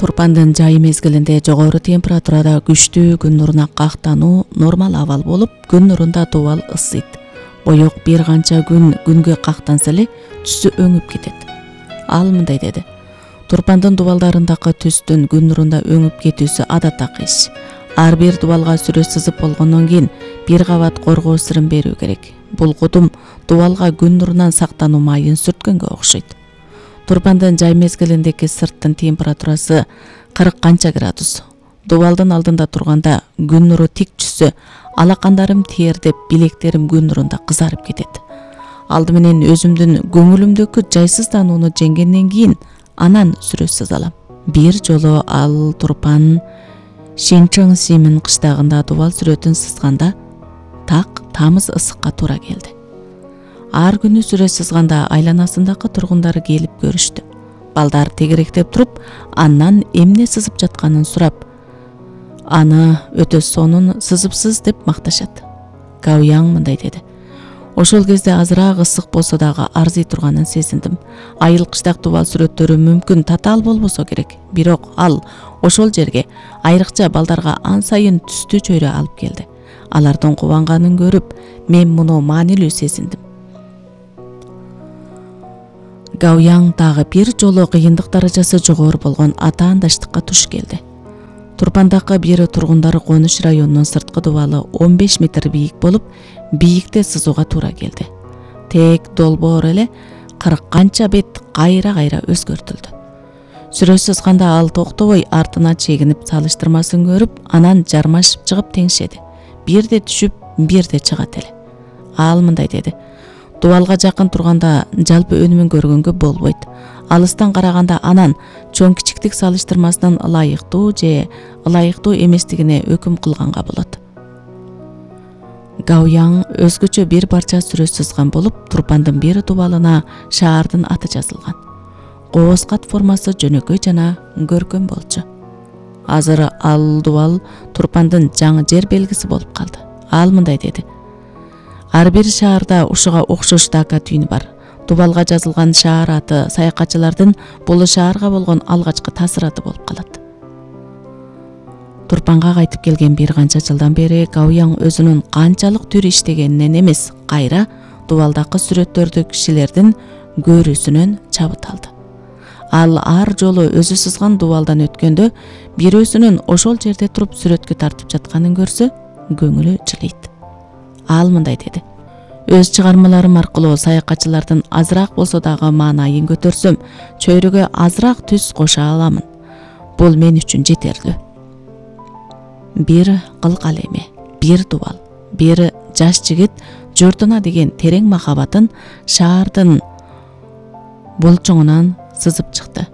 Турпандын жай мезгилинде жогору температурада күчтүү күн нуруна кактануу нормал абал болуп, күн нурунда дубал ысыйт. Боек бир канча күнгө кактанса эле түсү өңүп кетет. Ал мындай деди: Турпандын дубалдарындагы түстүн күн нурунда өңүп кетүүсү адаттагы иш. Ар бир дубалга сүрөт сызып болгондон кийин бир кабат коргоо сырын берүү керек. Бул кудум дубалга күн нурунан сактануу майын сүрткөнгө окшойт. Турпандын жай мезгилиндеги сырттын температурасы 40 канча градус. Дубалдын алдында турганда күн нуру тик түшсө, алакандарым тердеп, билектерим күн нурунда кызарып кетет. Алды менен өзүмдүн көңүлүмдөгү жайсызданууну жеңгенден кийин анан сүрөт сызалам. Бир жолу ал Турпан Шинчон Симин кыштагында дубал сүрөтүн сызганда так тамыз ысыкка туура келди. Ар күнү сүрөт сызганда айланасындагы тургундары келип көрүштү. Балдар тегеректеп туруп, андан эмне сызып жатканын сурап, аны өтө сонун сызыпсыз деп макташат. Гаояң мындай деди: Ошол кезде азыраак ысык болсо дагы арзый турганын сезиндим. Айыл кыштак дубал сүрөттөрү мүмкүн татаал болбосо керек, бирок ал ошол жерге айрыкча балдарга ан сайын түстүү чөйрө алып келди. Алардын кубанганын көрүп, мен муну маанилүү сезиндим. Гаояң дагы бир жолу кыйындык даражасы жогору болгон атаандаштыкка туш келди. Турпандагы бир тургундары конуш районунун сырткы дубалы 15 метр бийик болуп, бийикте сызууга туура келди. Тек долбоор эле 40 канча бет кайра өзгөртүлдү. Сүрөт сызганда ал токтобой артына чегинип салыштырмасын көрүп, анан жармашып чыгып теңшеди. Бирде түшүп, бирде чыгат эле. Ал мындай деди: Дубалга жакын турганда жалпы өнүмүн көргөнгө болбойт. Алыстан караганда анан чоң кичиктик салыштырмасынан ылайыктуу же ылайыктуу эместигине өкүм кылганга болот. Гаояң өзгөчө бир парча сүрөт сызган болуп, Турпандын бир дубалына шаардын аты жазылган. Кооз кат формасы жөнөкөй жана көркөм болчу. Азыр ал дубал Турпандын жаңы жер белгиси болуп калды. Ал мындай деди: Ар бир шаарда ушуга окшош дака түйүнү бар. Дубалга жазылган шаар аты саякатчылардын бул шаарга болгон алгачкы таасираты болуп калат. Турпанга кайтып келген бир канча жылдан бери Гаояң өзүнүн канчалык түр иштегенинен эмес, кайра дубалдагы сүрөттөрдү кишилердин көрүүсүнөн чабыт алды. Ал ар жолу өзү сызган дубалдан өткөндө бирөөсүнүн ошол жерде туруп сүрөткө тартып жатканын көрсө, көңүлү жылыйт. Ал мындай деди: Өз чыгармаларым аркылуу саякатчылардын азыраак болсо дагы маанайын көтөрсөм, чөйрөгө азыраак түс кошо аламын. Бул мен үчүн жетерлүү. Бир кылкал эме, бир дубал, бир жаш жигит журтуна деген терең махабатын шаардын болчоңунан сызып чыкты.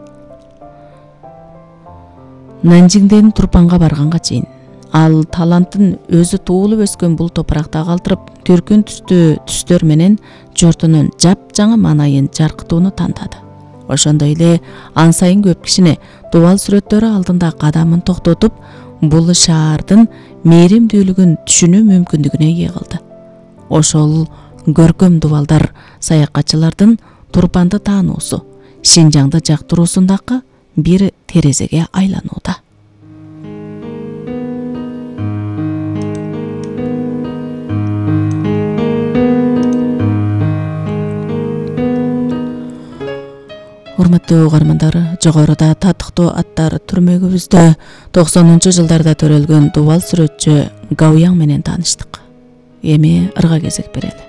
Нанжиңден Турпанга барганга чейин ал талантын өзү туулуп өскөн бул топуракта калтырып, түркүн түстөр менен журтунун жапжаңы маанайын жаркытууну тандады. Ошондой эле ан сайын көп кишине дубал сүрөттөрү алдында кадамын токтотуп, бул шаардын мээримдүүлүгүн түшүнүү мүмкүндүгүнө ээ кылды. Ошол көркөм дубалдар саякатчылардын Турпанды таануусу, Шинжаңды жактыруусундагы бир терезеге айланууда. Урматтуу угармандар, жогоруда татыктуу аттар түрмөгүбүздө 90-жылдарда төрөлгөн дубал сүрөтчү Гаояң менен тааныштык. Эми ырга кезек берели.